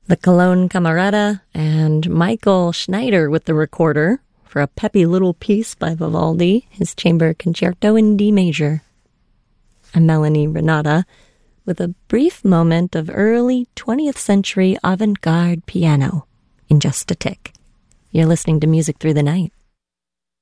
the Cologne Camerata, and Michael Schneider with the recorder for a peppy little piece by Vivaldi, his chamber concerto in D major. I'm Melanie Renata with a brief moment of early 20th century avant-garde piano in just a tick. You're listening to Music Through the Night.